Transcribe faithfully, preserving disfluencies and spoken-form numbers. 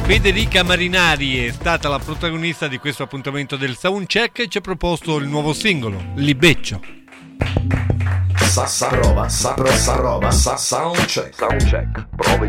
Federica Marinari è stata la protagonista di questo appuntamento del Soundcheck e ci ha proposto il nuovo singolo, Libeccio. Sa sa roba, sa pro sa roba, sa soundcheck. Soundcheck, prove